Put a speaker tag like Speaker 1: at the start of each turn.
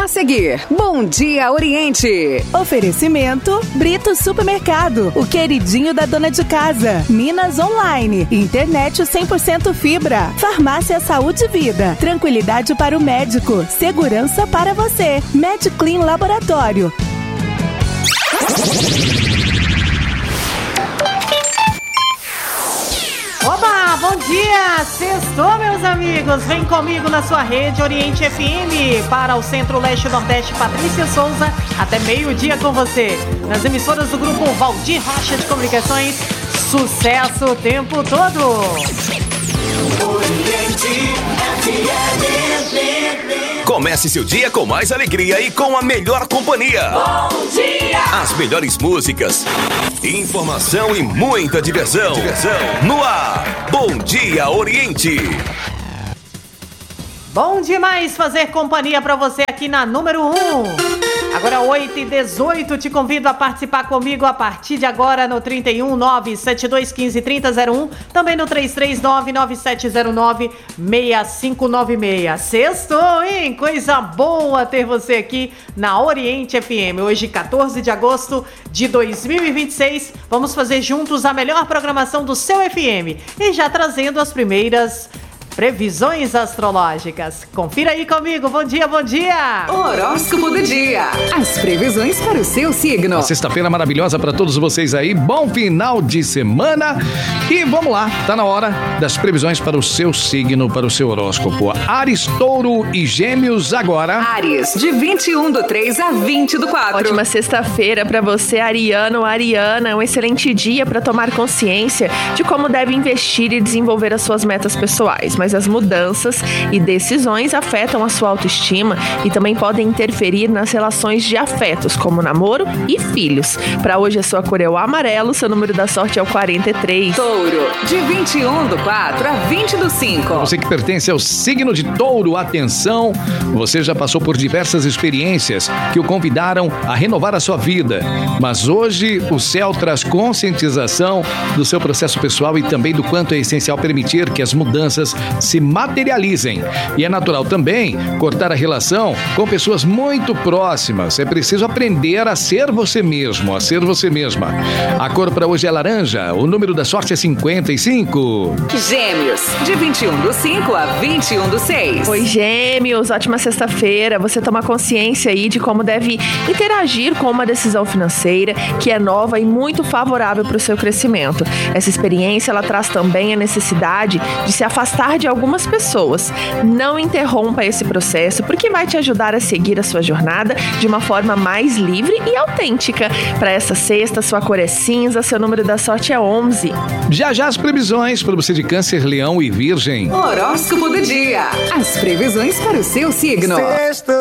Speaker 1: A seguir, Bom Dia Oriente.
Speaker 2: Oferecimento Brito Supermercado, o queridinho da dona de casa. Minas Online, internet 100% fibra. Farmácia Saúde e Vida, tranquilidade para o médico, segurança para você. MedClean Laboratório.
Speaker 3: Oba, bom dia! Sextou, meus amigos! Vem comigo na sua rede Oriente FM para o Centro-Leste e Nordeste, Patrícia Souza, até meio-dia com você. Nas emissoras do Grupo Valdir Rocha de Comunicações, sucesso o tempo todo!
Speaker 4: Oriente FM.
Speaker 5: Comece seu dia com mais alegria e com a melhor companhia.
Speaker 4: Bom dia!
Speaker 5: As melhores músicas, informação e muita diversão. No ar, Bom Dia Oriente.
Speaker 3: Bom demais fazer companhia para você aqui na número 1. Agora 8h18, te convido a participar comigo a partir de agora no 319-7215-3001, também no 339-9709-6596. Sextou, hein? Coisa boa ter você aqui na Oriente FM. Hoje, 14 de agosto de 2026, vamos fazer juntos a melhor programação do seu FM e já trazendo as primeiras previsões astrológicas. Confira aí comigo. Bom dia, bom dia!
Speaker 1: Horóscopo do dia. As previsões para o seu signo.
Speaker 6: Uma sexta-feira maravilhosa para todos vocês aí. Bom final de semana. E vamos lá, tá na hora das previsões para o seu signo, para o seu horóscopo. Áries, Touro e Gêmeos agora.
Speaker 1: Áries, de 21/3 a 20/4.
Speaker 7: Ótima sexta-feira para você, ariano, ariana. Um excelente dia para tomar consciência de como deve investir e desenvolver as suas metas pessoais. Mas as mudanças e decisões afetam a sua autoestima e também podem interferir nas relações de afetos, como namoro e filhos. Para hoje, a sua cor é o amarelo, seu número da sorte é o 43.
Speaker 1: Touro, de 21/4 a 20/5.
Speaker 6: Você que pertence ao signo de Touro, atenção, você já passou por diversas experiências que o convidaram a renovar a sua vida. Mas hoje, o céu traz conscientização do seu processo pessoal e também do quanto é essencial permitir que as mudanças se materializem. E é natural também cortar a relação com pessoas muito próximas. É preciso aprender a ser você mesmo, a ser você mesma. A cor para hoje é laranja, o número da sorte é 55.
Speaker 1: Gêmeos, de 21/5 a 21/6.
Speaker 7: Oi, Gêmeos, ótima sexta-feira. Você toma consciência aí de como deve interagir com uma decisão financeira que é nova e muito favorável para o seu crescimento. Essa experiência, ela traz também a necessidade de se afastar de algumas pessoas. Não interrompa esse processo, porque vai te ajudar a seguir a sua jornada de uma forma mais livre e autêntica. Para essa sexta, sua cor é cinza, seu número da sorte é 11.
Speaker 6: Já as previsões para você de Câncer, Leão e Virgem.
Speaker 1: Horóscopo do dia. As previsões para o seu signo.